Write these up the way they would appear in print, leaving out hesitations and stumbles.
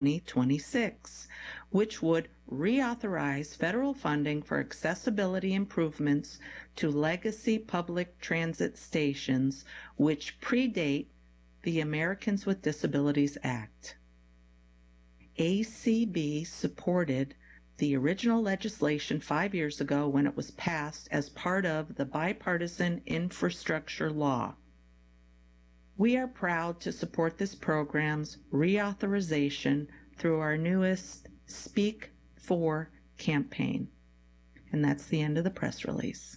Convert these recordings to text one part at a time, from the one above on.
2026, which would reauthorize federal funding for accessibility improvements to legacy public transit stations, which predate the Americans with Disabilities Act. ACB supported the original legislation 5 years ago when it was passed as part of the bipartisan infrastructure law. We are proud to support this program's reauthorization through our newest Speak For campaign. And that's the end of the press release.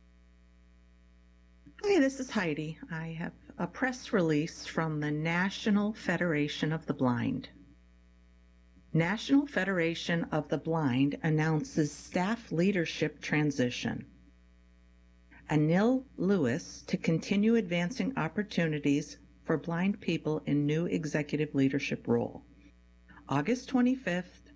Hi, this is Heidi. I have a press release from the National Federation of the Blind. National Federation of the Blind announces staff leadership transition. Anil Lewis to continue advancing opportunities for blind people in new executive leadership role. August 25th,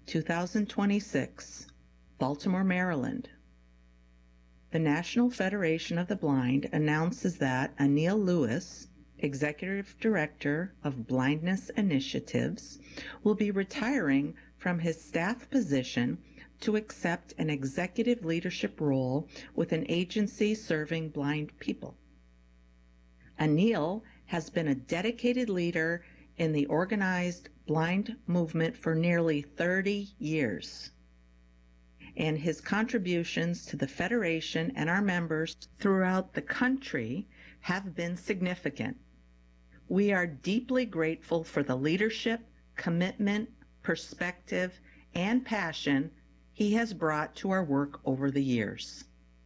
2026, Baltimore, Maryland. The National Federation of the Blind announces that Anil Lewis, Executive Director of Blindness Initiatives, will be retiring from his staff position to accept an executive leadership role with an agency serving blind people. Anil has been a dedicated leader in the organized blind movement for nearly 30 years, and his contributions to the Federation and our members throughout the country have been significant. We are deeply grateful for the leadership, commitment, perspective, and passion he has brought to our work over the years.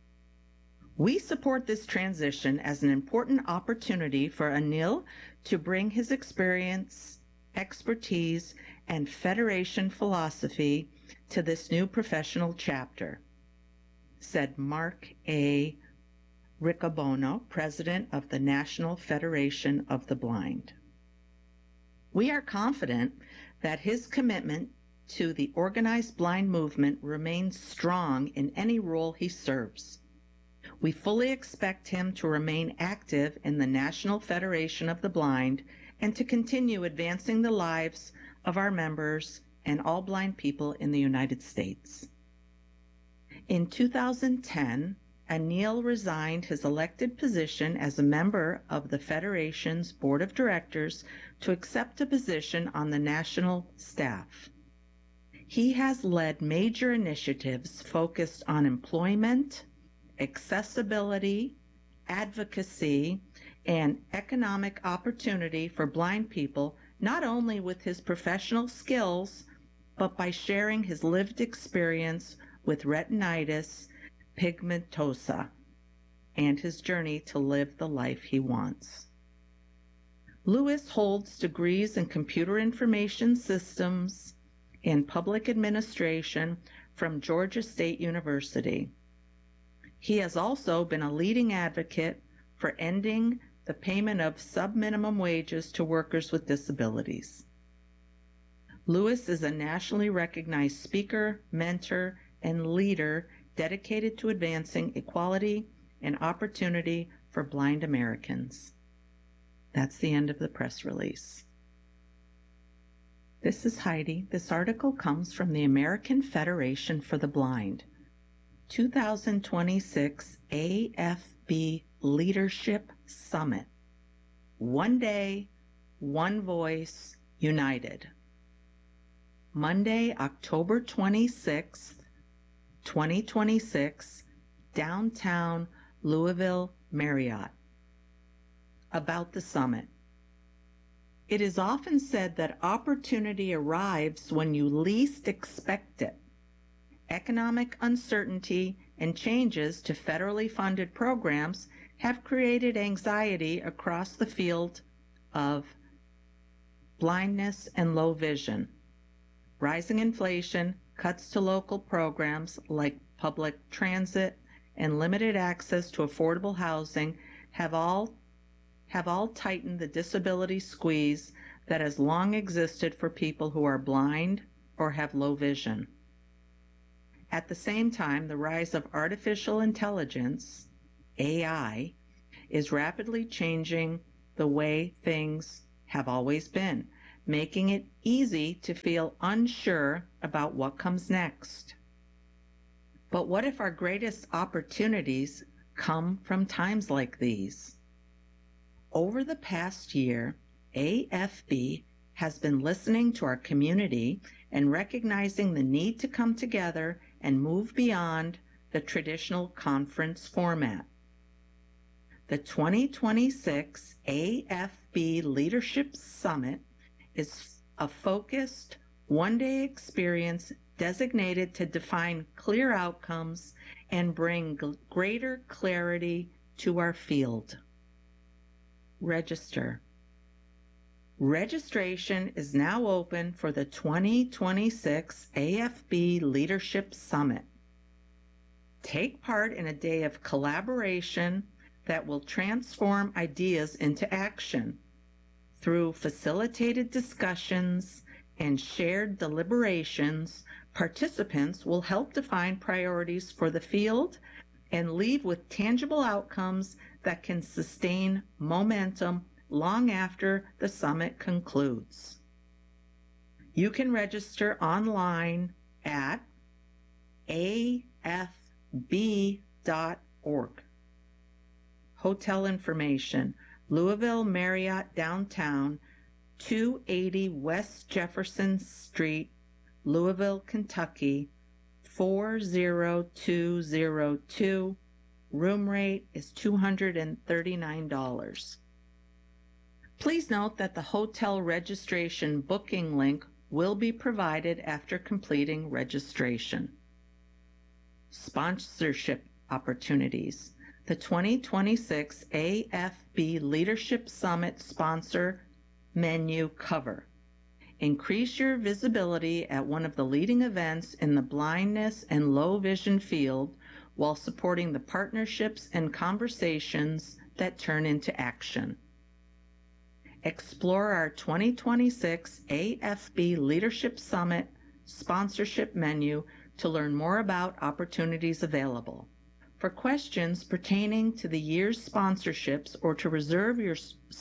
We support this transition as an important opportunity for Anil to bring his experience, expertise, and Federation philosophy to this new professional chapter, said Mark A. Riccobono, President of the National Federation of the Blind. We are confident that his commitment to the organized blind movement remains strong in any role he serves. We fully expect him to remain active in the National Federation of the Blind and to continue advancing the lives of our members and all blind people in the United States. In 2010, Anil resigned his elected position as a member of the Federation's Board of Directors to accept a position on the national staff. He has led major initiatives focused on employment, accessibility, advocacy, and economic opportunity for blind people, not only with his professional skills, but by sharing his lived experience with retinitis pigmentosa and his journey to live the life he wants. Lewis holds degrees in computer information systems and public administration from Georgia State University. He has also been a leading advocate for ending the payment of sub-minimum wages to workers with disabilities. Lewis is a nationally recognized speaker, mentor, and leader dedicated to advancing equality and opportunity for blind Americans. That's the end of the press release. This is Heidi. This article comes from the American Federation for the Blind. 2026 AFB Leadership Summit. One day, one voice, united. Monday, October 26th, 2026, downtown Louisville Marriott. About the summit. It is often said that opportunity arrives when you least expect it. Economic uncertainty and changes to federally funded programs have created anxiety across the field of blindness and low vision. Rising inflation, cuts to local programs like public transit, and limited access to affordable housing have all tightened the disability squeeze that has long existed for people who are blind or have low vision. At the same time, the rise of artificial intelligence, AI, is rapidly changing the way things have always been. making it easy to feel unsure about what comes next. But what if our greatest opportunities come from times like these? Over the past year, AFB has been listening to our community and recognizing the need to come together and move beyond the traditional conference format. The 2026 AFB Leadership Summit is a focused, one-day experience designated to define clear outcomes and bring greater clarity to our field. Register. Registration is now open for the 2026 AFB Leadership Summit. Take part in a day of collaboration that will transform ideas into action. Through facilitated discussions and shared deliberations, participants will help define priorities for the field and leave with tangible outcomes that can sustain momentum long after the summit concludes. You can register online at afb.org. Hotel information: Louisville Marriott Downtown, 280 West Jefferson Street, Louisville, Kentucky, 40202. Room rate is $239. Please note that the hotel registration booking link will be provided after completing registration. Sponsorship opportunities. The 2026 AFB Leadership Summit sponsor menu cover. Increase your visibility at one of the leading events in the blindness and low vision field while supporting the partnerships and conversations that turn into action. Explore our 2026 AFB Leadership Summit sponsorship menu to learn more about opportunities available. For questions pertaining to the year's sponsorships or to reserve your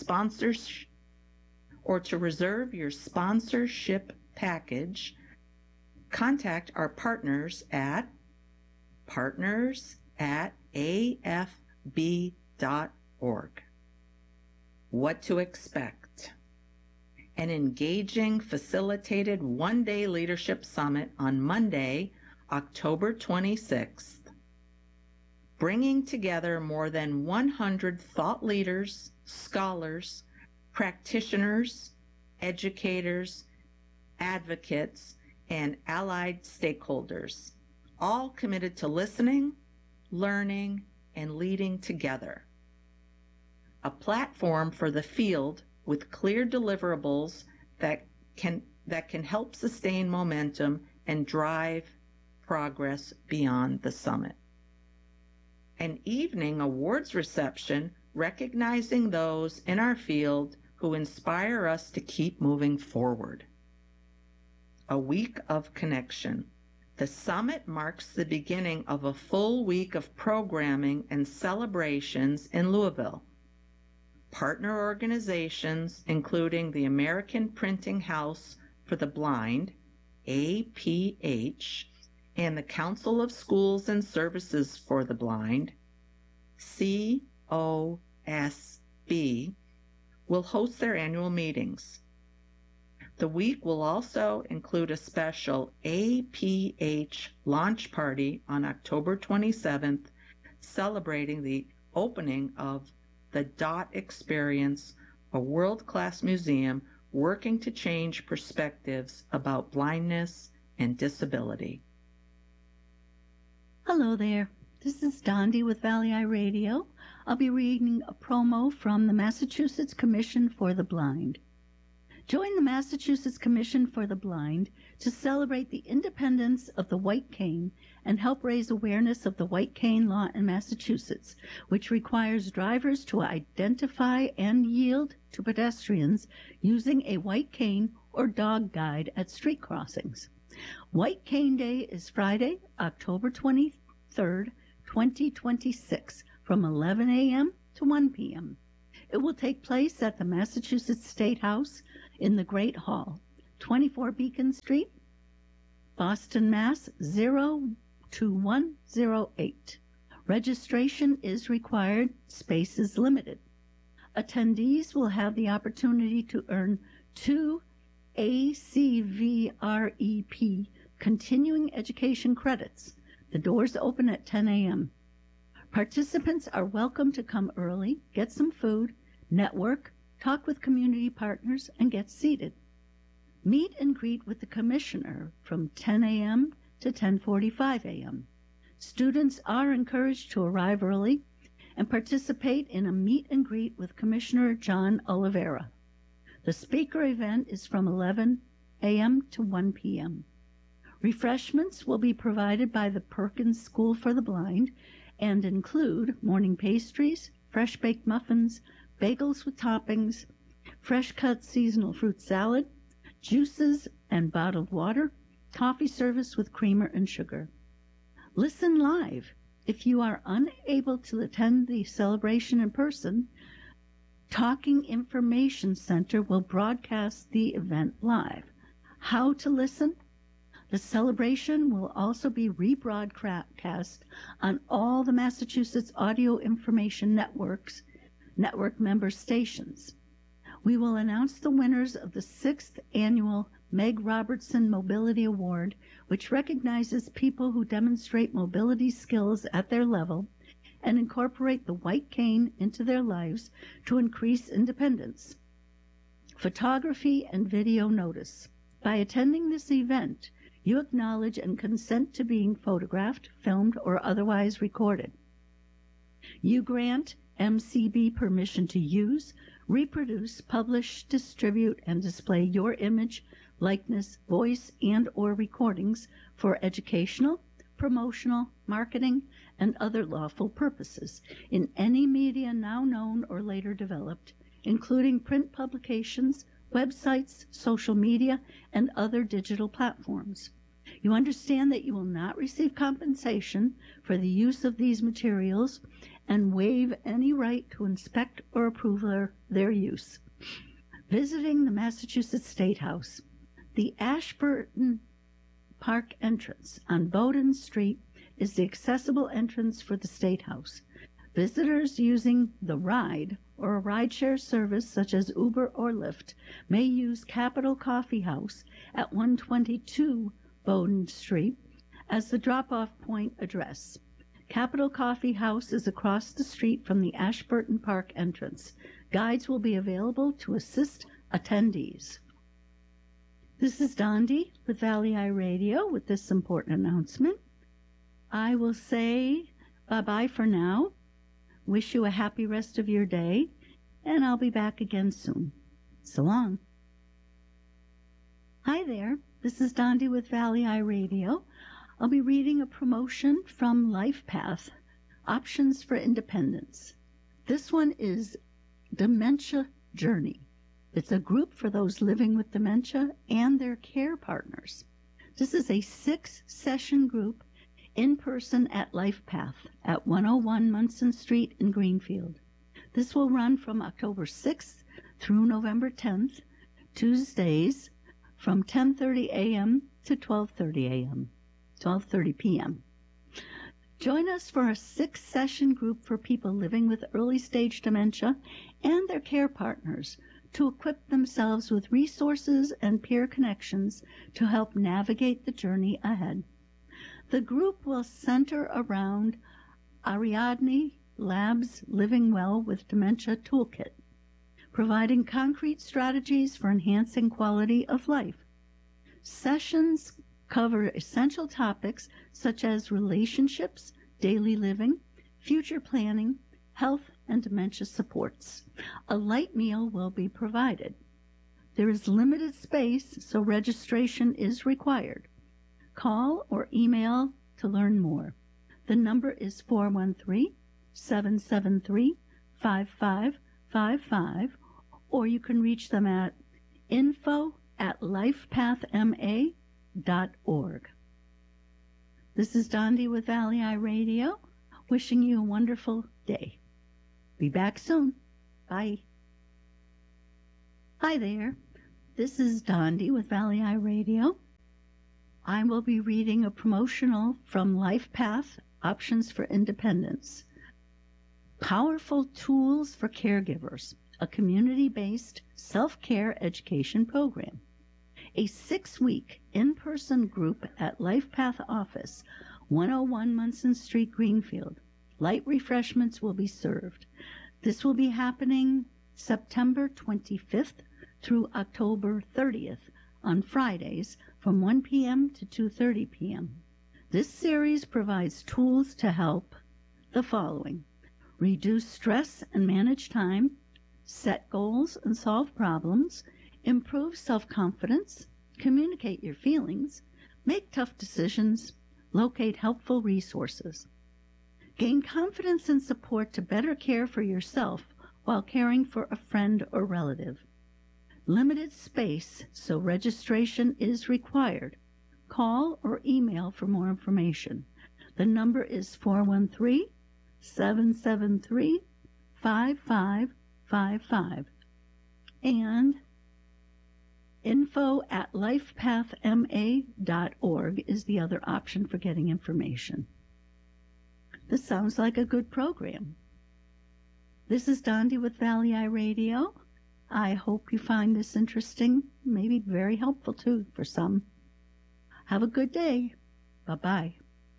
sponsorship package, contact our partners at partners@afb.org. What to expect? An engaging, facilitated one-day leadership summit on Monday, October 26th. Bringing together more than 100 thought leaders, scholars, practitioners, educators, advocates, and allied stakeholders, all committed to listening, learning, and leading together. A platform for the field with clear deliverables that can help sustain momentum and drive progress beyond the summit. An evening awards reception recognizing those in our field who inspire us to keep moving forward. A week of connection. The summit marks the beginning of a full week of programming and celebrations in Louisville. Partner organizations, including the American Printing House for the Blind, APH, and the Council of Schools and Services for the Blind, COSB, will host their annual meetings. The week will also include a special APH launch party on October 27th, celebrating the opening of the DOT Experience, a world-class museum working to change perspectives about blindness and disability. Hello there. This is Dondi with Valley Eye Radio. I'll be reading a promo from the Massachusetts Commission for the Blind. Join the Massachusetts Commission for the Blind to celebrate the independence of the white cane and help raise awareness of the white cane law in Massachusetts, which requires drivers to identify and yield to pedestrians using a white cane or dog guide at street crossings. White Cane Day is Friday, October 23rd, 2026, from 11 a.m. to 1 p.m. It will take place at the Massachusetts State House in the Great Hall, 24 Beacon Street, Boston, Mass. 02108. Registration is required. Space is limited. Attendees will have the opportunity to earn 2 ACVREP continuing education credits. The doors open at 10 a.m. Participants are welcome to come early, get some food, network, talk with community partners, and get seated. Meet and greet with the commissioner from 10 a.m. to 10:45 a.m. Students are encouraged to arrive early and participate in a meet and greet with Commissioner John Oliveira. The speaker event is from 11 a.m. to 1 p.m. Refreshments will be provided by the Perkins School for the Blind and include morning pastries, fresh baked muffins, bagels with toppings, fresh cut seasonal fruit salad, juices and bottled water, coffee service with creamer and sugar. Listen live. If you are unable to attend the celebration in person, Talking Information Center will broadcast the event live. How to listen? The celebration will also be rebroadcast on all the Massachusetts Audio Information network member stations. We will announce the winners of the 6th annual Meg Robertson Mobility Award, which recognizes people who demonstrate mobility skills at their level and incorporate the white cane into their lives to increase independence. Photography and video notice. By attending this event, you acknowledge and consent to being photographed, filmed, or otherwise recorded. You grant MCB permission to use, reproduce, publish, distribute, and display your image, likeness, voice, and/or recordings for educational, promotional, marketing, and other lawful purposes in any media now known or later developed, including print publications, websites, social media, and other digital platforms. You understand that you will not receive compensation for the use of these materials and waive any right to inspect or approve their use. Visiting the Massachusetts State House. The Ashburton Park entrance on Bowdoin Street is the accessible entrance for the State House. Visitors using the ride or a rideshare service such as Uber or Lyft may use Capital Coffee House at 122 Bowdoin Street as the drop-off point address. Capital Coffee House is across the street from the Ashburton Park entrance. Guides will be available to assist attendees. This is Dondi with Valley Eye Radio with this important announcement. I will say bye-bye for now. Wish you a happy rest of your day, and I'll be back again soon. So long. Hi there. This is Dondi with Valley Eye Radio. I'll be reading a promotion from LifePath, Options for Independence. This one is Dementia Journey. It's a group for those living with dementia and their care partners. This is a 6-session group in person at LifePath at 101 Munson Street in Greenfield. This will run from October 6th through November 10th, Tuesdays from 10:30 a.m. to 12:30 p.m. Join us for a 6-session group for people living with early-stage dementia and their care partners to equip themselves with resources and peer connections to help navigate the journey ahead. The group will center around Ariadne Labs' Living Well with Dementia Toolkit, providing concrete strategies for enhancing quality of life. Sessions cover essential topics such as relationships, daily living, future planning, health, and dementia supports. A light meal will be provided. There is limited space, so registration is required. Call or email to learn more. The number is 413-773-5555, or you can reach them at info@lifepathma.org. This is Dondi with Valley Eye Radio, wishing you a wonderful day. Be back soon. Bye. Hi there. This is Dondi with Valley Eye Radio. I will be reading a promotional from LifePath, Options for Independence. Powerful Tools for Caregivers, a community-based self-care education program. A 6-week in-person group at LifePath office, 101 Munson Street, Greenfield. Light refreshments will be served. This will be happening September 25th through October 30th on Fridays from 1 p.m. to 2:30 p.m. This series provides tools to help the following: reduce stress and manage time, set goals and solve problems, improve self-confidence, communicate your feelings, make tough decisions, locate helpful resources. Gain confidence and support to better care for yourself while caring for a friend or relative. Limited space, so registration is required. Call or email for more information. The number is 413-773-5555 and info@lifepathma.org is the other option for getting information. This sounds like a good program. This is Dondi with Valley Eye Radio. I hope you find this interesting, maybe very helpful too for some. Have a good day. Bye-bye.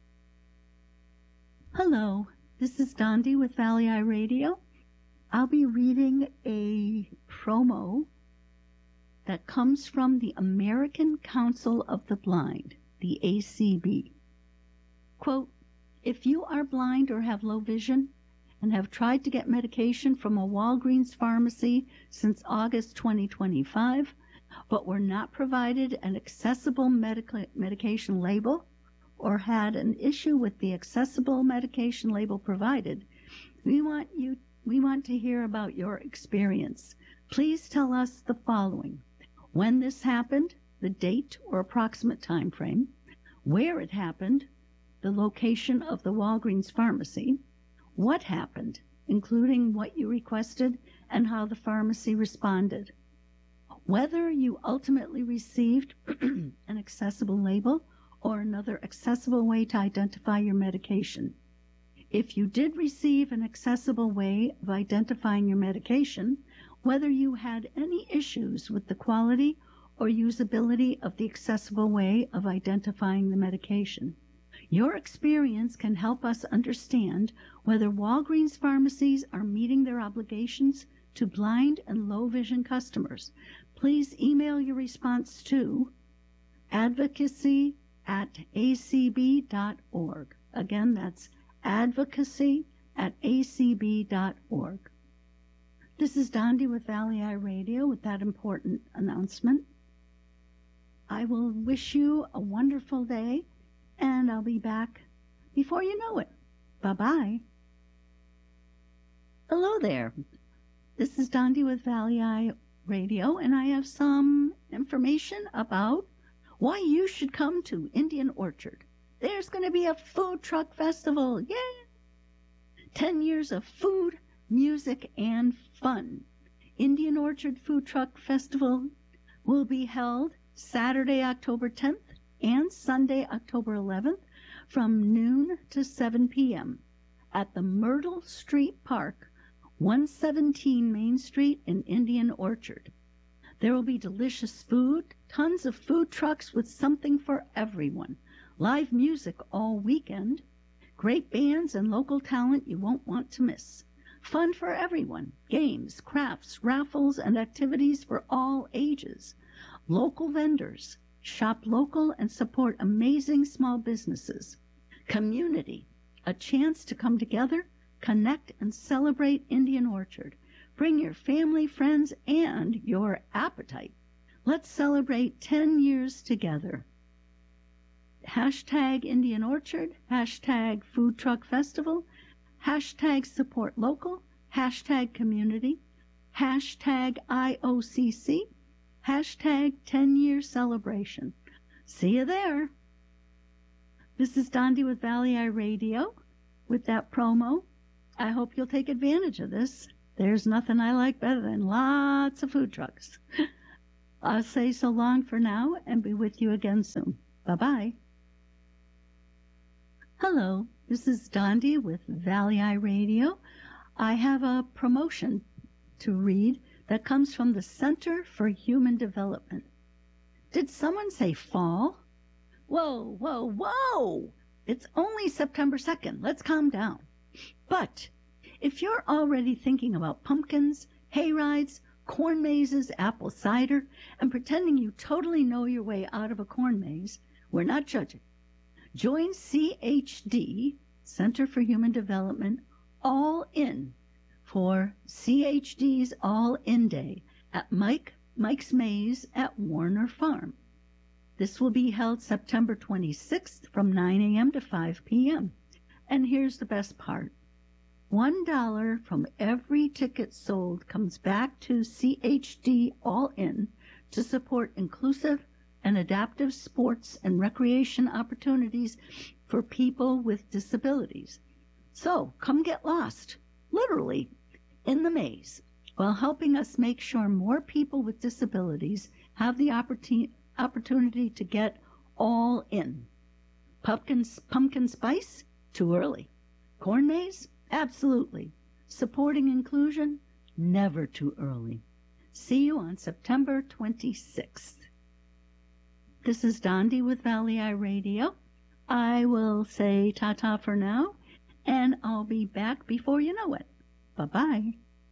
Hello, this is Dondi with Valley Eye Radio. I'll be reading a promo that comes from the American Council of the Blind, the ACB. Quote, if you are blind or have low vision and have tried to get medication from a Walgreens pharmacy since August 2025, but were not provided an accessible medication label or had an issue with the accessible medication label provided, we want to hear about your experience. Please tell us the following: when this happened, the date or approximate time frame, where it happened, the location of the Walgreens pharmacy, what happened, including what you requested and how the pharmacy responded, whether you ultimately received an accessible label or another accessible way to identify your medication. If you did receive an accessible way of identifying your medication, whether you had any issues with the quality or usability of the accessible way of identifying the medication. Your experience can help us understand whether Walgreens pharmacies are meeting their obligations to blind and low vision customers. Please email your response to advocacy@acb.org. Again, that's advocacy@acb.org. This is Dondi with Valley Eye Radio with that important announcement. I will wish you a wonderful day, and I'll be back before you know it. Bye-bye. Hello there. This is Dondi with Valley Eye Radio, and I have some information about why you should come to Indian Orchard. There's going to be a food truck festival. Yay! 10 years of food, music, and fun. Indian Orchard Food Truck Festival will be held Saturday, October 10th and Sunday, October 11th from noon to 7 p.m. at the Myrtle Street Park, 117 Main Street in Indian Orchard. There will be delicious food, tons of food trucks with something for everyone, live music all weekend, great bands and local talent you won't want to miss, fun for everyone, games, crafts, raffles, and activities for all ages, local vendors, shop local and support amazing small businesses, community, a chance to come together, connect, and celebrate Indian Orchard. Bring your family, friends, and your appetite. Let's celebrate 10 years together. Hashtag Indian Orchard, hashtag Food Truck Festival, hashtag Support Local, hashtag Community, hashtag IOCC, hashtag 10-year celebration. See you there. This is Dondi with Valley Eye Radio with that promo. I hope you'll take advantage of this. There's nothing I like better than lots of food trucks. I'll say so long for now and be with you again soon. Bye-bye. Hello, this is Dondi with Valley Eye Radio. I have a promotion to read that comes from the Center for Human Development. Did someone say fall? Whoa, whoa, whoa! It's only September 2nd. Let's calm down. But if you're already thinking about pumpkins, hay rides, corn mazes, apple cider, and pretending you totally know your way out of a corn maze, we're not judging. Join CHD, Center for Human Development, All In for CHD's All In Day at Mike's Maze at Warner Farm. This will be held September 26th from 9 a.m. to 5 p.m. And here's the best part. $1 from every ticket sold comes back to CHD All In to support inclusive and adaptive sports and recreation opportunities for people with disabilities. So come get lost, literally, in the maze, while helping us make sure more people with disabilities have the opportunity to get all in. Pumpkin spice? Too early. Corn maze? Absolutely. Supporting inclusion? Never too early. See you on September 26th. This is Dondi with Valley Eye Radio. I will say ta-ta for now, and I'll be back before you know it. Bye-bye.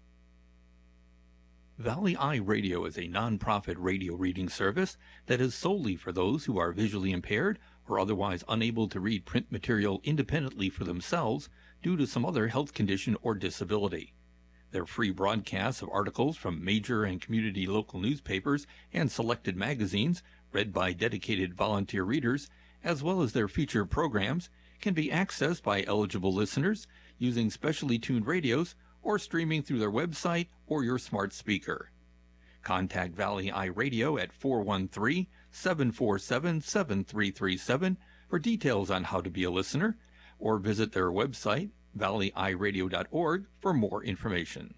Valley Eye Radio is a non-profit radio reading service that is solely for those who are visually impaired or otherwise unable to read print material independently for themselves due to some other health condition or disability. Their free broadcasts of articles from major and community local newspapers and selected magazines, read by dedicated volunteer readers, as well as their featured programs, can be accessed by eligible listeners using specially tuned radios or streaming through their website or your smart speaker. Contact Valley Eye Radio at 413-747-7337 for details on how to be a listener, or visit their website, valleyeyeradio.org, for more information.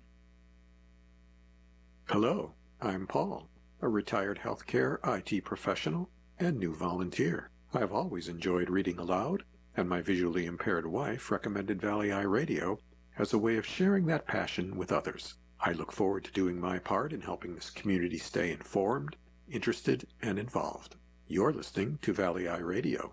Hello, I'm Paul, a retired healthcare IT professional and new volunteer. I've always enjoyed reading aloud, and my visually impaired wife recommended Valley Eye Radio as a way of sharing that passion with others. I look forward to doing my part in helping this community stay informed, interested, and involved. You're listening to Valley Eye Radio.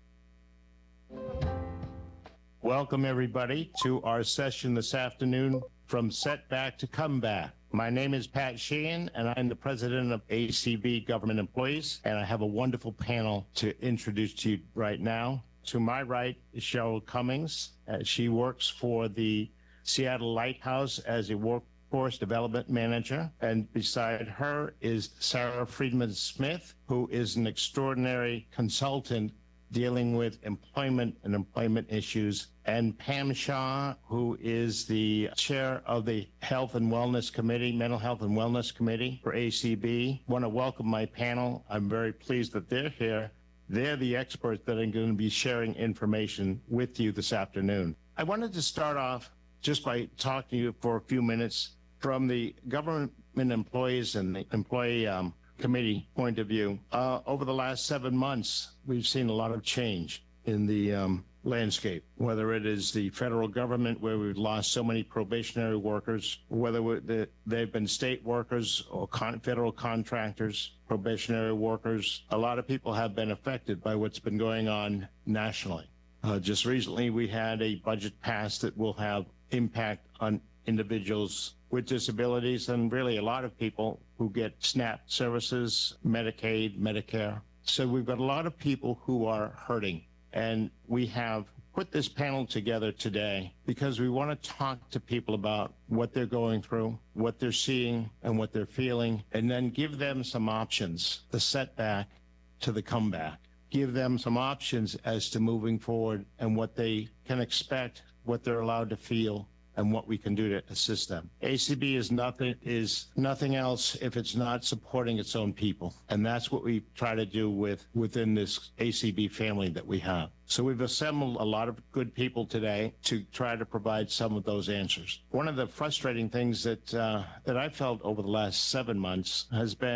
Welcome, everybody, to our session this afternoon, From Setback to Comeback. My name is Pat Sheehan, and I'm the president of ACB Government Employees, and I have a wonderful panel to introduce to you right now. To my right is Cheryl Cummings. She works for the Seattle Lighthouse as a workforce development manager. And beside her is Sarah Friedman Smith, who is an extraordinary consultant dealing with employment and employment issues. And Pam Shaw, who is the chair of the Health and Wellness Committee, Mental Health and Wellness Committee for ACB. I want to welcome my panel. I'm very pleased that they're here. They're the experts that are going to be sharing information with you this afternoon. I wanted to start off just by talking to you for a few minutes from the government employees and the employee committee point of view. Over the last 7 months, we've seen a lot of change in the landscape, whether it is the federal government where we've lost so many probationary workers, whether they've been state workers or federal contractors, probationary workers. A lot of people have been affected by what's been going on nationally. Just recently, we had a budget passed that will have impact on individuals with disabilities and really a lot of people who get SNAP services, Medicaid, Medicare. So we've got a lot of people who are hurting. And we have put this panel together today because we want to talk to people about what they're going through, what they're seeing, and what they're feeling, and then give them some options, the setback to the comeback. Give them some options as to moving forward and what they can expect, what they're allowed to feel, and what we can do to assist them. ACB is nothing else if it's not supporting its own people. And that's what we try to do within this ACB family that we have. So we've assembled a lot of good people today to try to provide some of those answers. One of the frustrating things that I felt over the last 7 months has been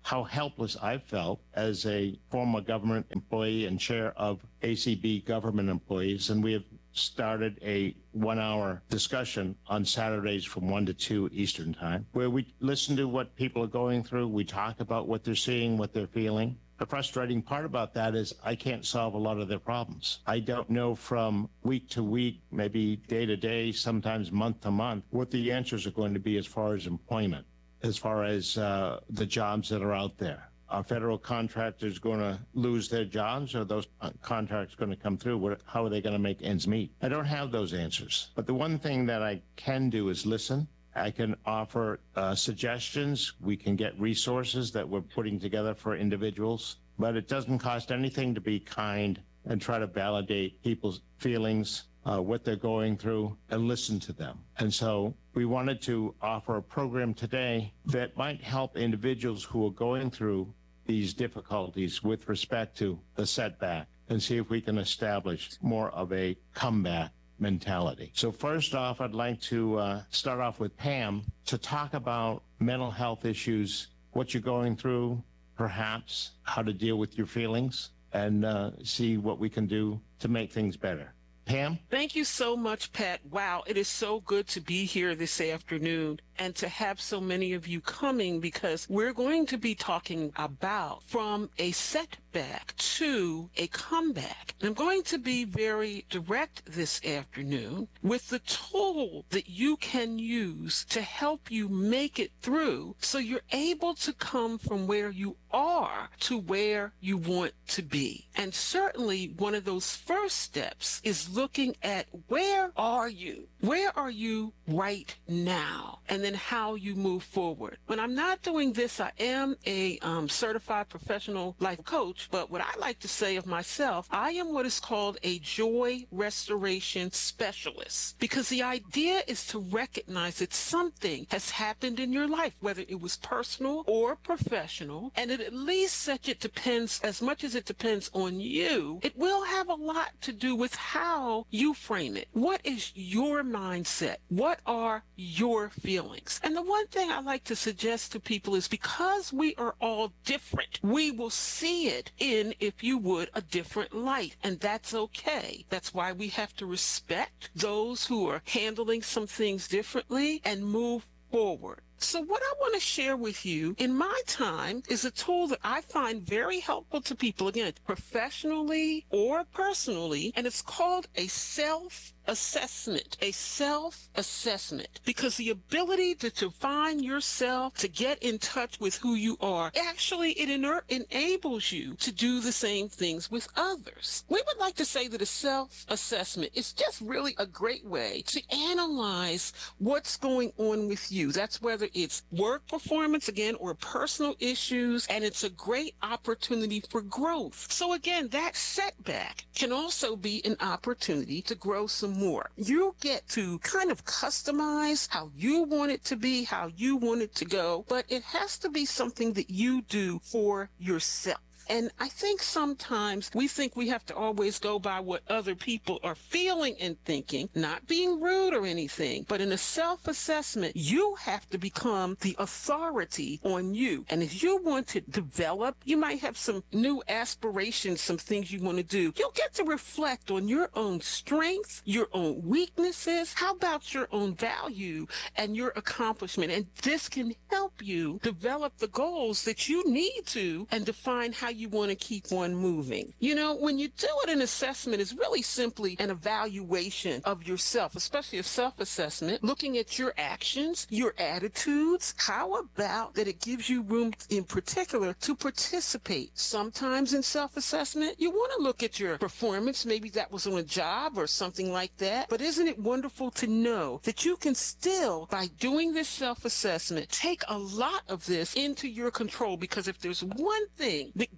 how helpless I felt as a former government employee and chair of ACB government employees. And we have started a 1-hour discussion on Saturdays from 1 to 2 Eastern Time, where we listen to what people are going through. We talk about what they're seeing, what they're feeling. The frustrating part about that is I can't solve a lot of their problems. I don't know from week to week, maybe day to day, sometimes month to month, what the answers are going to be as far as employment, as far as the jobs that are out there. Are federal contractors going to lose their jobs, or are those contracts going to come through? How are they going to make ends meet? I don't have those answers. But the one thing that I can do is listen. I can offer suggestions. We can get resources that we're putting together for individuals. But it doesn't cost anything to be kind and try to validate people's feelings, what they're going through, and listen to them. And so we wanted to offer a program today that might help individuals who are going through these difficulties with respect to the setback, and see if we can establish more of a comeback mentality. So first off, I'd like to start off with Pam to talk about mental health issues, what you're going through, perhaps how to deal with your feelings, and see what we can do to make things better. Pam? Thank you so much, Pat. Wow, it is so good to be here this afternoon and to have so many of you coming, because we're going to be talking about from a setback to a comeback. And I'm going to be very direct this afternoon with the tool that you can use to help you make it through so you're able to come from where you are to where you want to be. And certainly one of those first steps is looking at where are you? Where are you right now? And then how you move forward. When I'm not doing this, I am a certified professional life coach, but what I like to say of myself, I am what is called a joy restoration specialist, because the idea is to recognize that something has happened in your life, whether it was personal or professional, and it at least such it depends, as much as it depends on you, it will have a lot to do with how you frame it. What is your mindset? What are your feelings? And the one thing I like to suggest to people is, because we are all different, we will see it in, if you would, a different light. And that's okay. That's why we have to respect those who are handling some things differently and move forward. So what I want to share with you in my time is a tool that I find very helpful to people, again, professionally or personally, and it's called a self-assessment. A self-assessment. Because the ability to define yourself, to get in touch with who you are, actually it enables you to do the same things with others. We would like to say that a self-assessment is just really a great way to analyze what's going on with you. That's whether it's work performance, again, or personal issues, and it's a great opportunity for growth. So again, that setback can also be an opportunity to grow some more. You get to kind of customize how you want it to be, how you want it to go, but it has to be something that you do for yourself. And I think sometimes we think we have to always go by what other people are feeling and thinking, not being rude or anything, but in a self-assessment, you have to become the authority on you. And if you want to develop, you might have some new aspirations, some things you want to do. You'll get to reflect on your own strengths, your own weaknesses. How about your own value and your accomplishment? And this can help you develop the goals that you need to and define how you want to keep on moving. You know, when you do it, an assessment is really simply an evaluation of yourself, especially a self-assessment, looking at your actions, your attitudes. How about that it gives you room in particular to participate? Sometimes in self-assessment, you want to look at your performance. Maybe that was on a job or something like that. But isn't it wonderful to know that you can still, by doing this self-assessment, take a lot of this into your control? Because if there's one thing that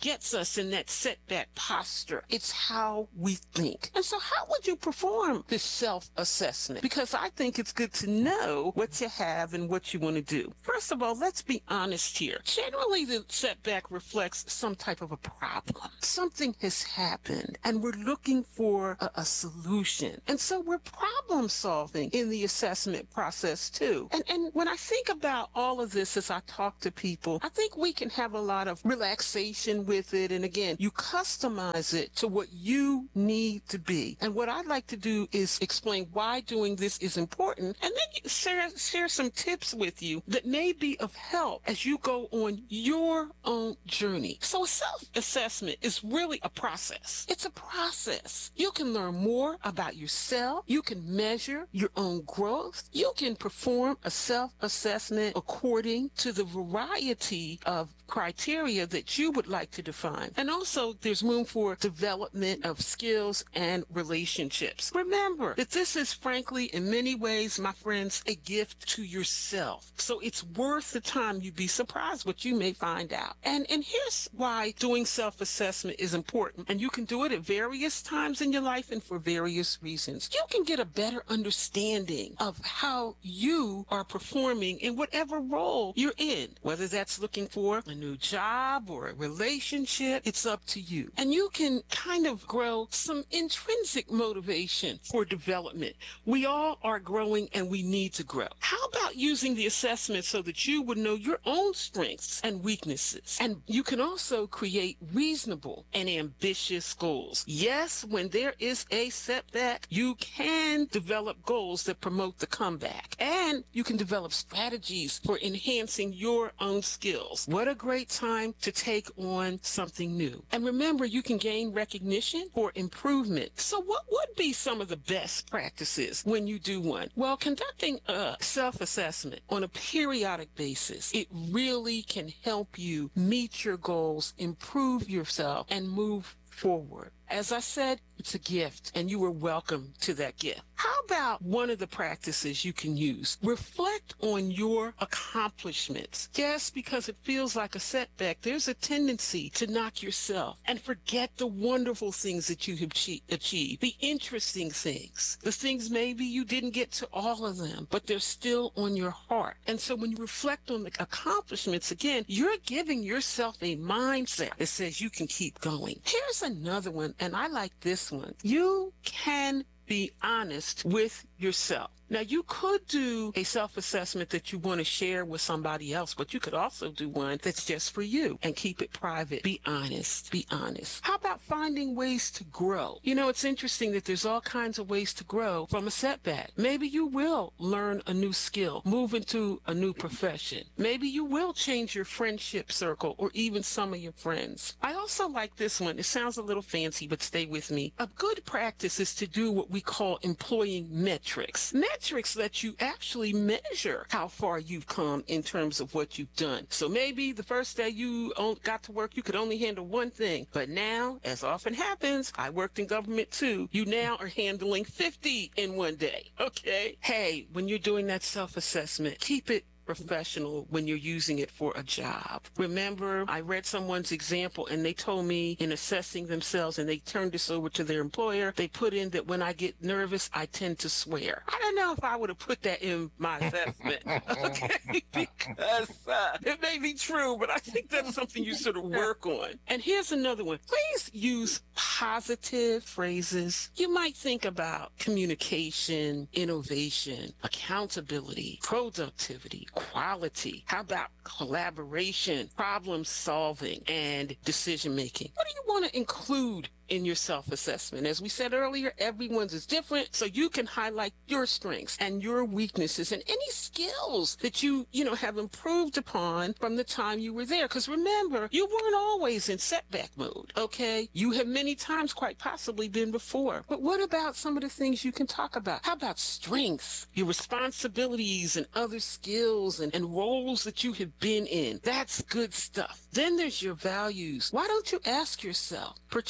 gets us in that setback posture. It's how we think. And so how would you perform this self-assessment? Because I think it's good to know what you have and what you want to do. First of all, let's be honest here. Generally, the setback reflects some type of a problem. Something has happened and we're looking for a solution. And so we're problem solving in the assessment process too. And when I think about all of this as I talk to people, I think we can have a lot of relaxation with it. And again, you customize it to what you need to be. And what I'd like to do is explain why doing this is important and then share some tips with you that may be of help as you go on your own journey. So a self-assessment is really a process. It's a process. You can learn more about yourself. You can measure your own growth. You can perform a self-assessment according to the variety of criteria that you would like to define. And also there's room for development of skills and relationships. Remember that this is frankly in many ways, my friends, a gift to yourself. So it's worth the time. You'd be surprised what you may find out. And here's why doing self-assessment is important. And you can do it at various times in your life and for various reasons. You can get a better understanding of how you are performing in whatever role you're in, whether that's looking for a new job or a relationship. It's up to you. And you can kind of grow some intrinsic motivation for development. We all are growing and we need to grow. How about using the assessment so that you would know your own strengths and weaknesses? And you can also create reasonable and ambitious goals. Yes, when there is a setback, you can develop goals that promote the comeback. And you can develop strategies for enhancing your own skills. What a great time to take on something new. And remember, you can gain recognition for improvement. So what would be some of the best practices when you do one? Well, conducting a self-assessment on a periodic basis, it really can help you meet your goals, improve yourself, and move forward. As I said, it's a gift, and you are welcome to that gift. How about one of the practices you can use? Reflect on your accomplishments. Yes, because it feels like a setback, there's a tendency to knock yourself and forget the wonderful things that you have achieved, the interesting things, the things maybe you didn't get to all of them, but they're still on your heart. And so when you reflect on the accomplishments, again, you're giving yourself a mindset that says you can keep going. Here's another one, and I like this one. You can be honest with yourself. Now, you could do a self-assessment that you want to share with somebody else, but you could also do one that's just for you and keep it private. Be honest. Be honest. How about finding ways to grow? You know, it's interesting that there's all kinds of ways to grow from a setback. Maybe you will learn a new skill, move into a new profession. Maybe you will change your friendship circle or even some of your friends. I also like this one. It sounds a little fancy, but stay with me. A good practice is to do what we call employing metrics. Metrics let you actually measure how far you've come in terms of what you've done. So maybe the first day you got to work, you could only handle one thing. But now, as often happens, I worked in government too, you now are handling 50 in one day. Okay? Hey, when you're doing that self-assessment, keep it professional when you're using it for a job. Remember, I read someone's example and they told me in assessing themselves, and they turned this over to their employer, they put in that when I get nervous, I tend to swear. I don't know if I would have put that in my assessment, okay, because it may be true, but I think that's something you sort of work on. And here's another one. Please use positive phrases. You might think about communication, innovation, accountability, productivity, quality. How about collaboration, problem solving, and decision making? What do you want to include in your self-assessment? As we said earlier, everyone's is different, so you can highlight your strengths and your weaknesses and any skills that you have improved upon from the time you were there. Because remember, you weren't always in setback mode, okay? You have many times quite possibly been before. But what about some of the things you can talk about? How about strengths, your responsibilities and other skills and roles that you have been in? That's good stuff. Then there's your values. Why don't you ask yourself, particularly because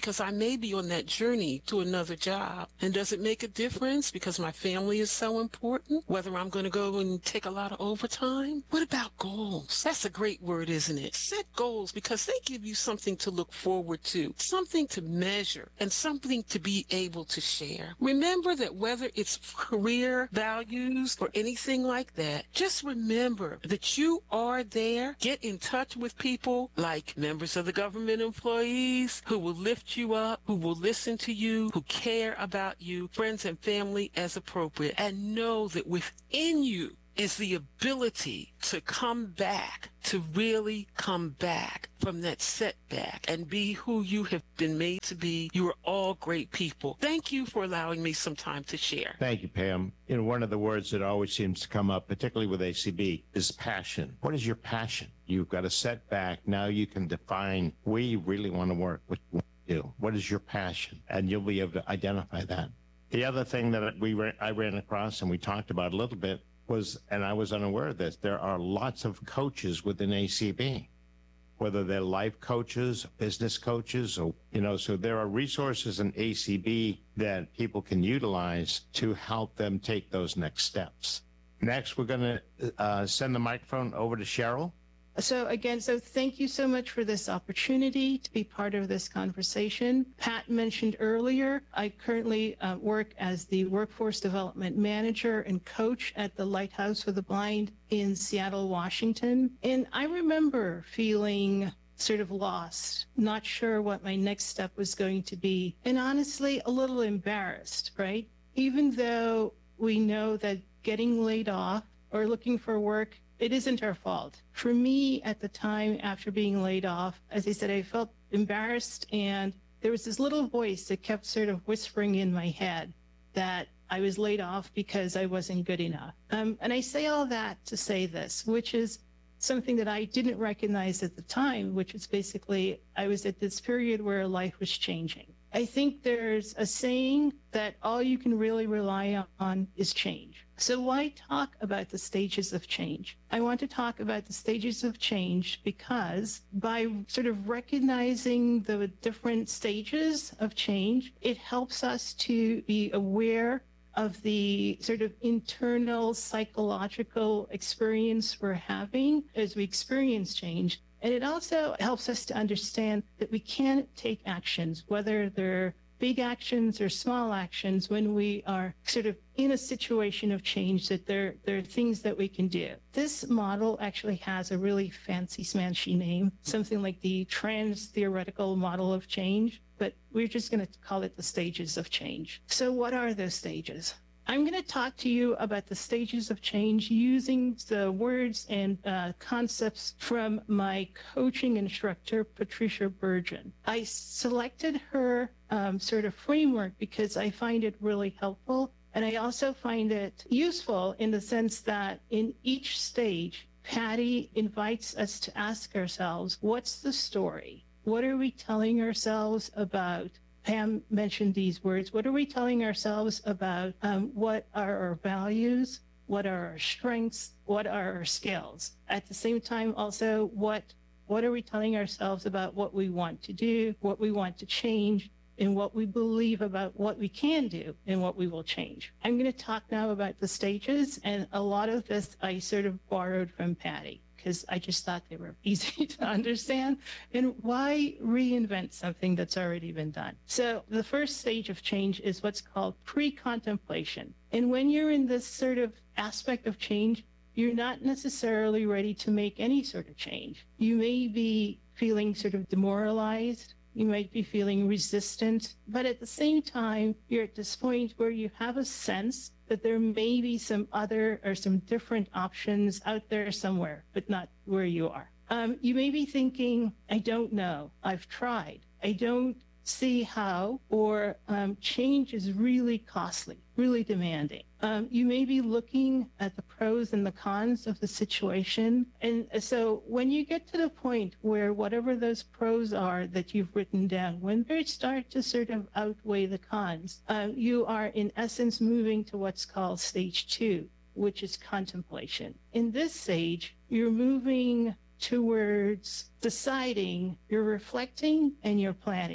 because I may be on that journey to another job. And does it make a difference because my family is so important, whether I'm going to go and take a lot of overtime? What about goals? That's a great word, isn't it? Set goals because they give you something to look forward to, something to measure, and something to be able to share. Remember that whether it's career, values, or anything like that, just remember that you are there. Get in touch with people like members of the government, employees who will lift you up, who will listen to you, who care about you, friends and family as appropriate, and know that within you is the ability to come back, to really come back from that setback and be who you have been made to be. You are all great people. Thank you for allowing me some time to share. Thank you, Pam. One of the words that always seems to come up, particularly with ACB, is passion. What is your passion? You've got a setback. Now you can define where you really want to work, what you want to do. What is your passion? And you'll be able to identify that. The other thing that I ran across and we talked about a little bit was, and I was unaware of this, there are lots of coaches within ACB, whether they're life coaches, business coaches, or, so there are resources in ACB that people can utilize to help them take those next steps. Next, we're going to send the microphone over to Cheryl. So thank you so much for this opportunity to be part of this conversation. Pat mentioned earlier, I currently work as the Workforce Development Manager and Coach at the Lighthouse for the Blind in Seattle, Washington. And I remember feeling sort of lost, not sure what my next step was going to be, and honestly, a little embarrassed, right? Even though we know that getting laid off or looking for work, it isn't our fault. For me, at the time after being laid off, as I said, I felt embarrassed, and there was this little voice that kept sort of whispering in my head that I was laid off because I wasn't good enough. And I say all that to say this, which is something that I didn't recognize at the time, which was basically I was at this period where life was changing. I think there's a saying that all you can really rely on is change. So why talk about the stages of change? I want to talk about the stages of change because by sort of recognizing the different stages of change, it helps us to be aware of the sort of internal psychological experience we're having as we experience change. And it also helps us to understand that we can take actions, whether they're big actions or small actions, when we are sort of in a situation of change, that there are things that we can do. This model actually has a really fancy smashy name, something like the Trans-Theoretical Model of Change, but we're just going to call it the stages of change. So what are those stages? I'm going to talk to you about the stages of change using the words and concepts from my coaching instructor, Patricia Bergen. I selected her sort of framework because I find it really helpful. And I also find it useful in the sense that in each stage, Patty invites us to ask ourselves, what's the story? What are we telling ourselves about? Pam mentioned these words. What are we telling ourselves about what are our values? What are our strengths? What are our skills? At the same time, also, what are we telling ourselves about what we want to do, what we want to change, and what we believe about what we can do and what we will change? I'm going to talk now about the stages, and a lot of this I sort of borrowed from Patty, because I just thought they were easy to understand. And why reinvent something that's already been done? So the first stage of change is what's called pre-contemplation. And when you're in this sort of aspect of change, you're not necessarily ready to make any sort of change. You may be feeling sort of demoralized. You might be feeling resistant, but at the same time, you're at this point where you have a sense that there may be some other or some different options out there somewhere, but not where you are. You may be thinking, I don't know, I've tried, I don't see how, or change is really costly, really demanding. You may be looking at the pros and the cons of the situation. And so when you get to the point where whatever those pros are that you've written down, when they start to sort of outweigh the cons, you are in essence moving to what's called stage 2, which is contemplation. In this stage, you're moving towards deciding, you're reflecting, and you're planning.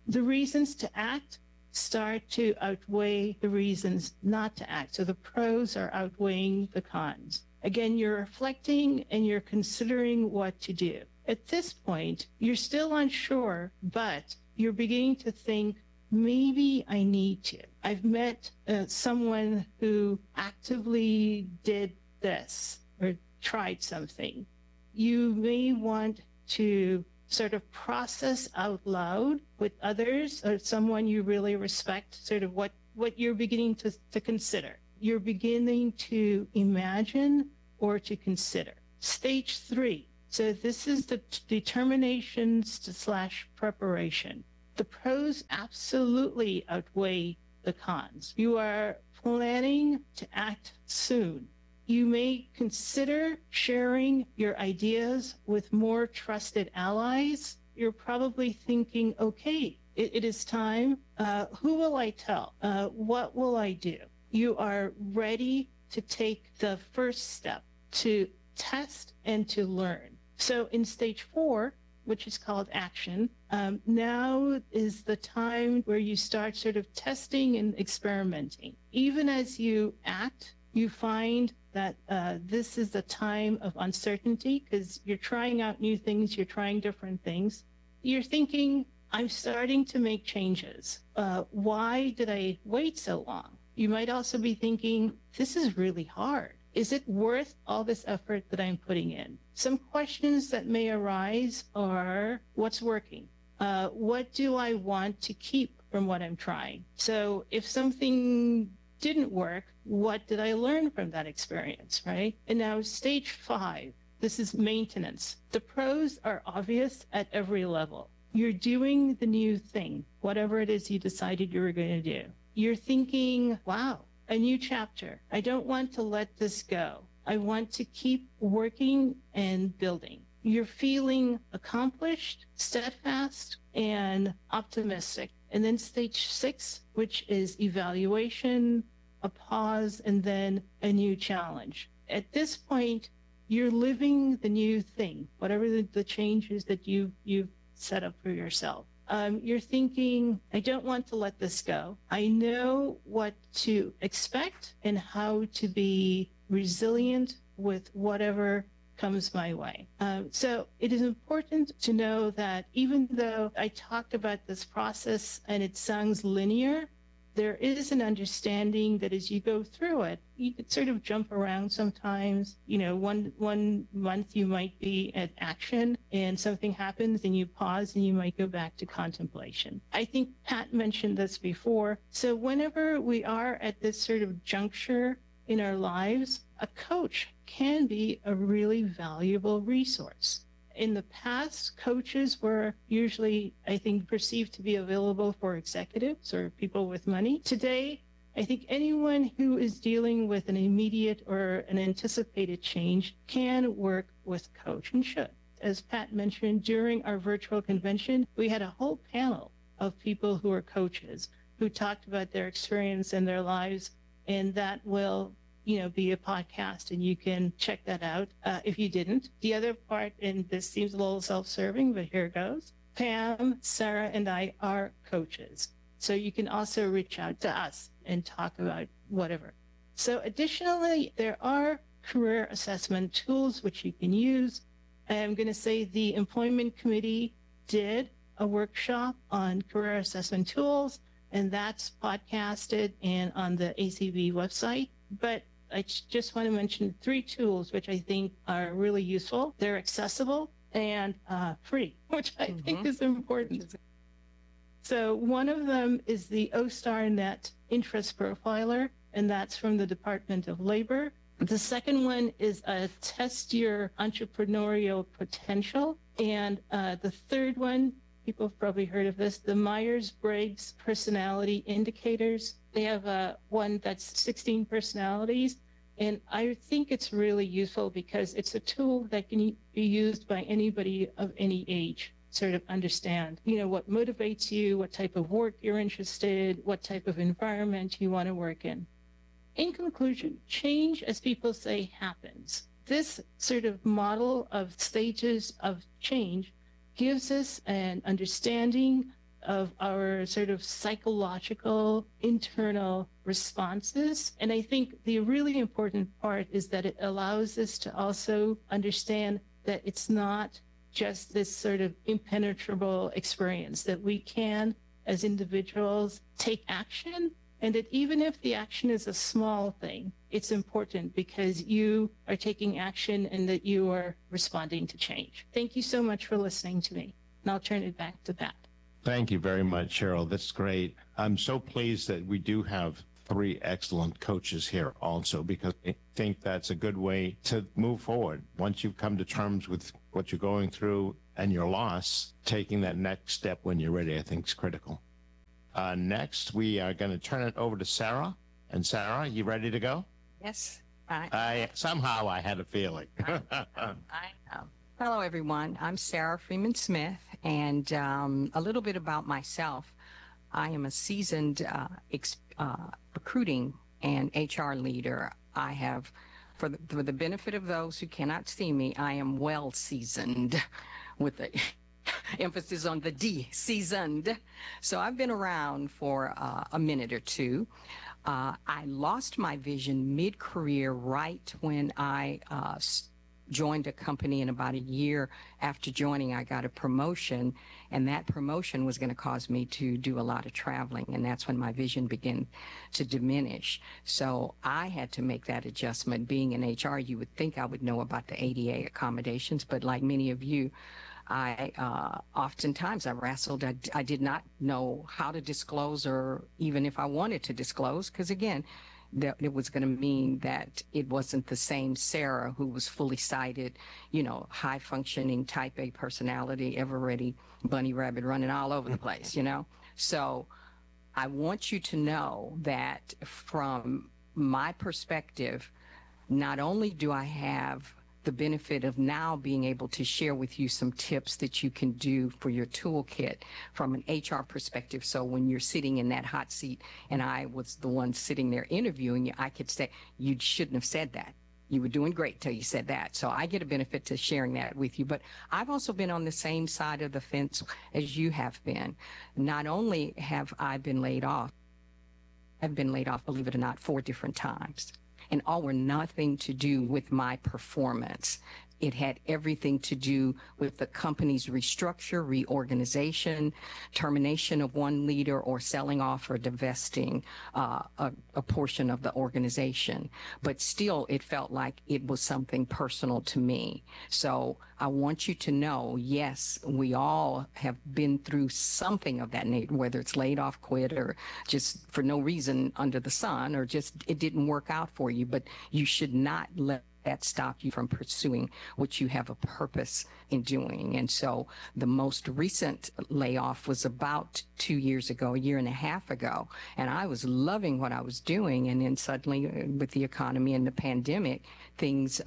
the reasons to act start to outweigh the reasons not to act. So the pros are outweighing the cons. Again, you're reflecting and you're considering what to do. At this point, you're still unsure, but you're beginning to think, maybe I need to. I've met someone who actively did this or tried something. You may want to sort of process out loud with others or someone you really respect, sort of what you're beginning to consider. You're beginning to imagine or to consider. Stage 3. So this is the determinations/preparation. The pros absolutely outweigh the cons. You are planning to act soon. You may consider sharing your ideas with more trusted allies. You're probably thinking, okay, it is time. Who will I tell? What will I do? You are ready to take the first step to test and to learn. So in stage 4, which is called action, now is the time where you start sort of testing and experimenting. Even as you act, you find that this is the time of uncertainty because you're trying out new things, you're trying different things. You're thinking, I'm starting to make changes. Why did I wait so long? You might also be thinking, this is really hard. Is it worth all this effort that I'm putting in? Some questions that may arise are, what's working? What do I want to keep from what I'm trying? So if something didn't work, what did I learn from that experience, right? And now stage 5, this is maintenance. The pros are obvious at every level. You're doing the new thing, whatever it is you decided you were going to do. You're thinking, wow, a new chapter. I don't want to let this go. I want to keep working and building. You're feeling accomplished, steadfast, and optimistic. And then stage 6, which is evaluation, a pause, and then a new challenge. At this point, you're living the new thing, whatever the changes that you've set up for yourself. You're thinking, I don't want to let this go. I know what to expect and how to be resilient with whatever comes my way. So it is important to know that even though I talked about this process and it sounds linear, there is an understanding that as you go through it, you could sort of jump around sometimes. You know, one month you might be at action and something happens and you pause and you might go back to contemplation. I think Pat mentioned this before. So whenever we are at this sort of juncture in our lives, a coach can be a really valuable resource. In the past, coaches were usually, I think, perceived to be available for executives or people with money. Today, I think anyone who is dealing with an immediate or an anticipated change can work with a coach and should. As Pat mentioned, during our virtual convention, we had a whole panel of people who are coaches who talked about their experience in their lives, and that will be a podcast, and you can check that out if you didn't. The other part, and this seems a little self-serving, but here it goes. Pam, Sarah, and I are coaches. So you can also reach out to us and talk about whatever. So additionally, there are career assessment tools which you can use. I'm going to say the Employment Committee did a workshop on career assessment tools, and that's podcasted and on the ACB website. But I just want to mention 3 tools which I think are really useful. They're accessible and free, which I think is important. So one of them is the OStarNet Interest Profiler, and that's from the Department of Labor. The second one is Test Your Entrepreneurial Potential. And the third one, people have probably heard of this, the Myers-Briggs Personality Indicators. They have one that's 16 personalities, and I think it's really useful because it's a tool that can be used by anybody of any age, sort of understand, what motivates you, what type of work you're interested, what type of environment you want to work in. In conclusion, change, as people say, happens. This sort of model of stages of change gives us an understanding of our sort of psychological internal responses. And I think the really important part is that it allows us to also understand that it's not just this sort of impenetrable experience, that we can, as individuals, take action. And that even if the action is a small thing, it's important because you are taking action and that you are responding to change. Thank you so much for listening to me. And I'll turn it back to Pat. Thank you very much, Cheryl. That's great. I'm so pleased that we do have 3 excellent coaches here also, because I think that's a good way to move forward. Once you've come to terms with what you're going through and your loss, taking that next step when you're ready, I think is critical. Next, we are going to turn it over to Sarah. And Sarah, you ready to go? Yes. Somehow I had a feeling. I am. Hello, everyone. I'm Sarah Freeman Smith, and a little bit about myself. I am a seasoned recruiting and HR leader. I have, for the benefit of those who cannot see me, I am well seasoned with the emphasis on the D, seasoned. So I've been around for a minute or two. I lost my vision mid-career right when I joined a company, and about a year after joining, I got a promotion, and that promotion was going to cause me to do a lot of traveling, and that's when my vision began to diminish. So I had to make that adjustment. Being in HR, you would think I would know about the ADA accommodations, but like many of you, oftentimes I wrestled. I did not know how to disclose, or even if I wanted to disclose, because again, that it was going to mean that it wasn't the same Sarah who was fully sighted, high functioning type A personality, ever ready bunny rabbit running all over the place, So I want you to know that from my perspective, not only do I have the benefit of now being able to share with you some tips that you can do for your toolkit from an HR perspective. So when you're sitting in that hot seat and I was the one sitting there interviewing you, I could say, you shouldn't have said that. You were doing great till you said that. So I get a benefit to sharing that with you. But I've also been on the same side of the fence as you have been. Not only have I been laid off, I've been laid off, believe it or not, 4 different times. And all were nothing to do with my performance. It had everything to do with the company's restructure, reorganization, termination of one leader, or selling off or divesting a portion of the organization. But still, it felt like it was something personal to me. So I want you to know, yes, we all have been through something of that nature, whether it's laid off, quit, or just for no reason under the sun, or just it didn't work out for you. But you should not let that stop you from pursuing what you have a purpose in doing. And so the most recent layoff was about 2 years ago, a year and a half ago, and I was loving what I was doing. And then suddenly with the economy and the pandemic, things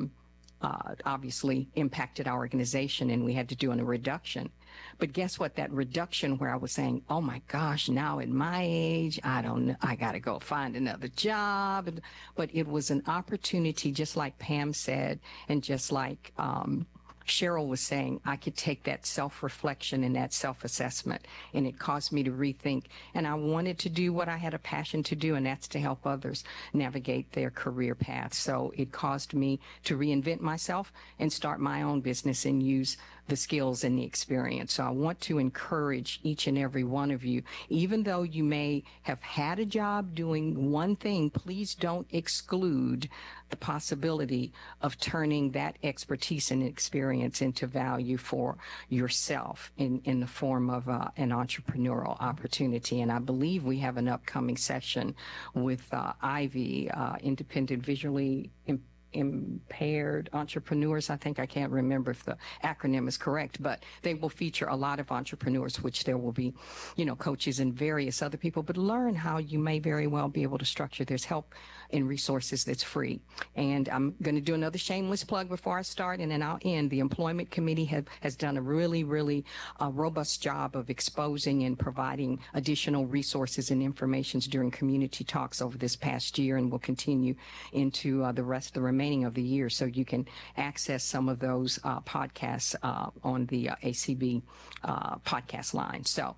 obviously impacted our organization, and we had to do a reduction. But guess what? That reduction where I was saying, oh my gosh, now at my age, I don't know, I got to go find another job. But it was an opportunity, just like Pam said, and just like Cheryl was saying, I could take that self-reflection and that self-assessment, and it caused me to rethink. And I wanted to do what I had a passion to do, and that's to help others navigate their career path. So it caused me to reinvent myself and start my own business and use the skills and the experience. So I want to encourage each and every one of you, even though you may have had a job doing one thing, please don't exclude the possibility of turning that expertise and experience into value for yourself in the form of an entrepreneurial opportunity. And I believe we have an upcoming session with Ivy, Independent Visually Impaired Entrepreneurs. I can't remember if the acronym is correct, but they will feature a lot of entrepreneurs, which there will be, coaches and various other people, but learn how you may very well be able to structure. There's help and resources that's free. And I'm going to do another shameless plug before I start, and then I'll end. The Employment Committee has done a really, really robust job of exposing and providing additional resources and informations during community talks over this past year, and will continue into the remaining of the year. So you can access some of those podcasts on the ACB podcast line. So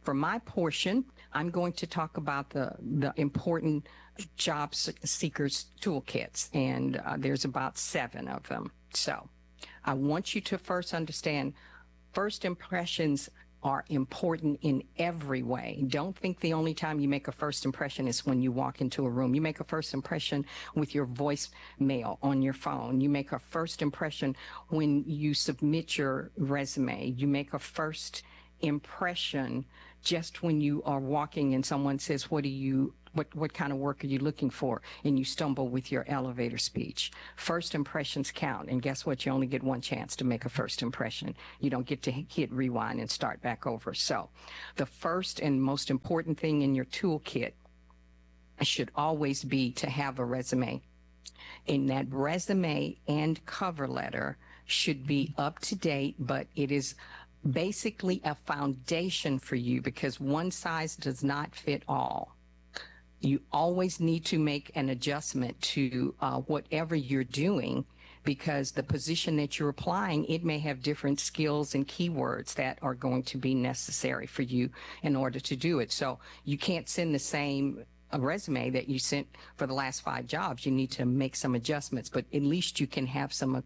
for my portion, I'm going to talk about the important job seekers toolkits, and there's about 7 of them. So I want you to first understand first impressions are important in every way. Don't think the only time you make a first impression is when you walk into a room. You make a first impression with your voicemail on your phone. You make a first impression when you submit your resume. You make a first impression just when you are walking and someone says, what kind of work are you looking for? And you stumble with your elevator speech. First impressions count. And guess what? You only get one chance to make a first impression. You don't get to hit rewind and start back over. So the first and most important thing in your toolkit should always be to have a resume. And that resume and cover letter should be up to date, but it is basically a foundation for you because one size does not fit all. You always need to make an adjustment to whatever you're doing because the position that you're applying, it may have different skills and keywords that are going to be necessary for you in order to do it. So you can't send the same resume that you sent for the last 5 jobs. You need to make some adjustments, but at least you can have some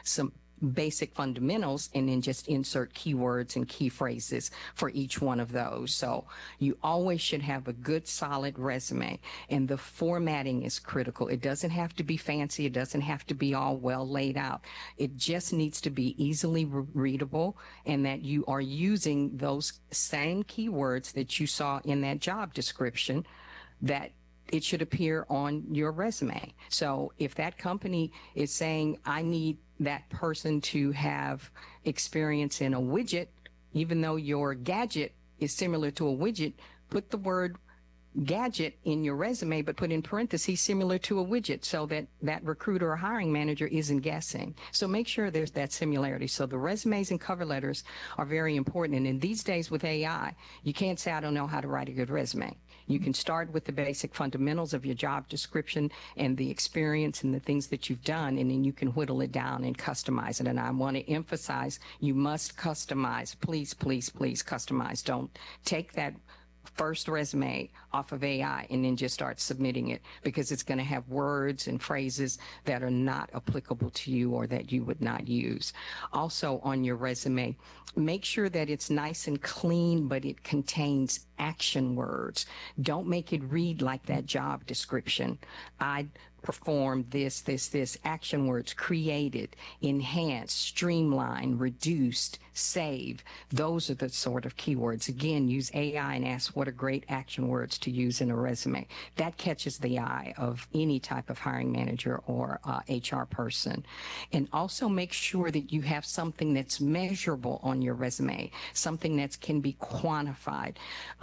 basic fundamentals and then just insert keywords and key phrases for each one of those. So you always should have a good solid resume, and the formatting is critical. It doesn't have to be fancy. It doesn't have to be all well laid out. It just needs to be easily readable and that you are using those same keywords that you saw in that job description that it should appear on your resume. So if that company is saying, I need that person to have experience in a widget, even though your gadget is similar to a widget, put the word gadget in your resume, but put in parentheses similar to a widget so that that recruiter or hiring manager isn't guessing. So make sure there's that similarity. So the resumes and cover letters are very important. And in these days with AI, you can't say, I don't know how to write a good resume. You can start with the basic fundamentals of your job description and the experience and the things that you've done, and then you can whittle it down and customize it. And I want to emphasize, you must customize. Please, please, please customize. Don't take that first resume off of AI and then just start submitting it because it's going to have words and phrases that are not applicable to you or that you would not use. Also on your resume, make sure that it's nice and clean, but it contains action words. Don't make it read like that job description. I performed this, action words: created, enhanced, streamlined, reduced, save. Those are the sort of keywords. Again, use AI and ask what are great action words to use in a resume. That catches the eye of any type of hiring manager or HR person. And also make sure that you have something that's measurable on your resume, something that can be quantified.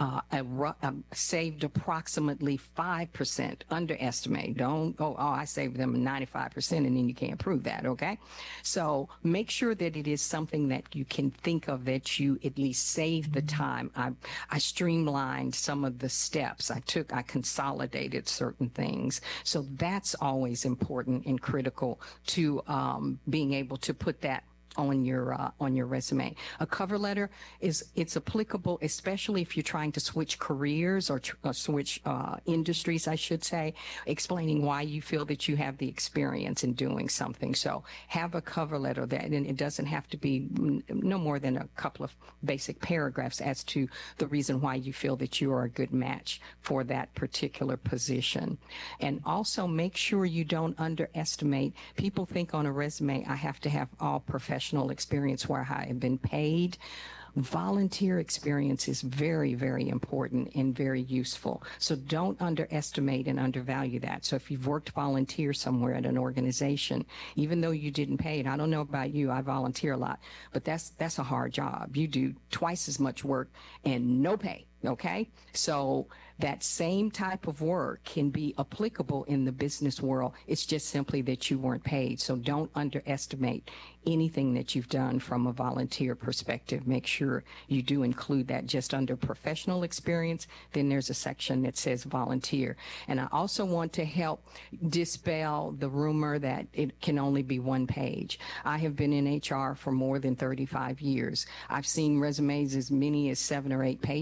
Saved approximately 5%, underestimate. Don't go, oh, I saved them 95%, and then you can't prove that, okay? So make sure that it is something that you can think of, that you at least saved the time. I streamlined some of the steps. I consolidated certain things. So that's always important and critical to being able to put that on your resume. A cover letter it's applicable, especially if you're trying to switch careers or switch industries, I should say, explaining why you feel that you have the experience in doing something. So have a cover letter that, and it doesn't have to be no more than a couple of basic paragraphs as to the reason why you feel that you are a good match for that particular position. And also make sure you don't underestimate. People think on a resume, I have to have all professional experience where I have been paid. Volunteer experience is very, very important and very useful. So don't underestimate and undervalue that. So if you've worked volunteer somewhere at an organization, even though you didn't pay it, I don't know about you, I volunteer a lot, but that's a hard job. You do twice as much work and no pay. Okay, so that same type of work can be applicable in the business world. It's just simply that you weren't paid. So don't underestimate anything that you've done from a volunteer perspective. Make sure you do include that. Just under professional experience, then there's a section that says volunteer. And I also want to help dispel the rumor that it can only be one page. I have been in HR for more than 35 years. I've seen resumes as many as 7 or 8 pages. Those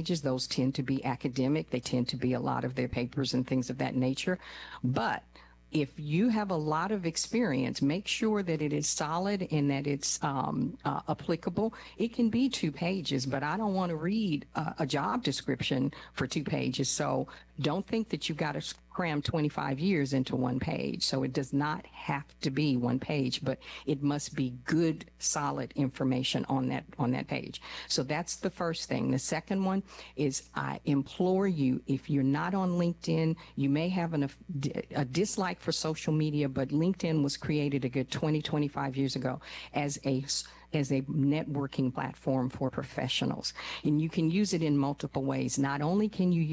tend to be academic. They tend to be a lot of their papers and things of that nature. But if you have a lot of experience, make sure that it is solid and that it's applicable. It can be 2 pages, but I don't want to read a job description for 2 pages. So don't think that you've got to cram 25 years into 1 page. So it does not have to be 1 page, but it must be good, solid information on that page. So that's the first thing. The second one is, I implore you, if you're not on LinkedIn, you may have a dislike for social media, but LinkedIn was created a good 20, 25 years ago as a networking platform for professionals. And you can use it in multiple ways. Not only can you